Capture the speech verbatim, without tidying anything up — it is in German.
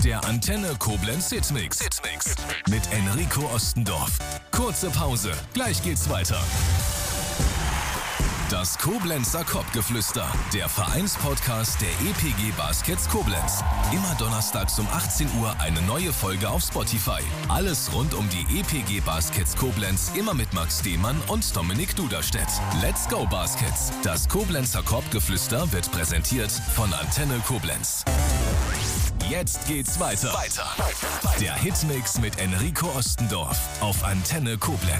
Der Antenne Koblenz Hitmix. Hitmix. Mit Enrico Ostendorf. Kurze Pause, gleich geht's weiter. Das Koblenzer Korbgeflüster, der Vereinspodcast der E P G Baskets Koblenz. Immer donnerstags um achtzehn Uhr eine neue Folge auf Spotify. Alles rund um die E P G Baskets Koblenz, immer mit Max Dehmann und Dominik Duderstedt. Let's go Baskets! Das Koblenzer Korbgeflüster wird präsentiert von Antenne Koblenz. Jetzt geht's weiter. Weiter. Der Hitmix mit Enrico Ostendorf auf Antenne Koblenz.